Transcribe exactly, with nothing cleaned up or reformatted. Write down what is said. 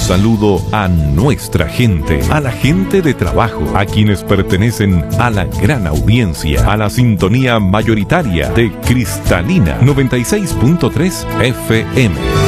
saludo a nuestra gente, a la gente de trabajo, a quienes pertenecen a la gran audiencia, a la sintonía mayoritaria de Cristalina noventa y seis punto tres F M.